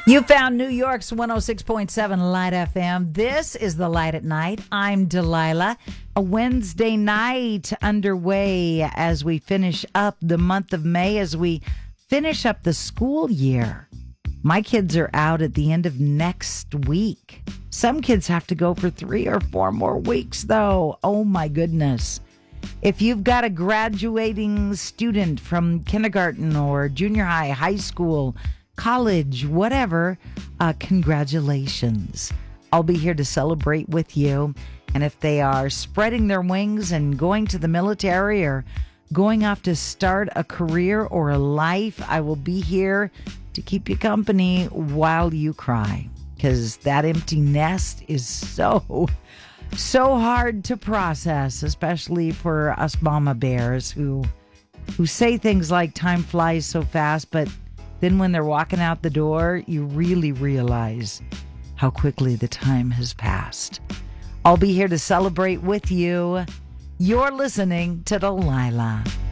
You found New York's 106.7 Light FM. This is The Light at Night. I'm Delilah. A Wednesday night underway as we finish up the month of May, as we finish up the school year. My kids are out at the end of next week. Some kids have to go for 3 or 4 more weeks, though. Oh, my goodness. If you've got a graduating student from kindergarten or junior high, high school, college, whatever, congratulations. I'll be here to celebrate with you. And if they are spreading their wings and going to the military or going off to start a career or a life, I will be here to keep you company while you cry. Because that empty nest is so hard to process, especially for us mama bears who say things like time flies so fast, but then when they're walking out the door, you really realize how quickly the time has passed. I'll be here to celebrate with you. You're listening to Delilah.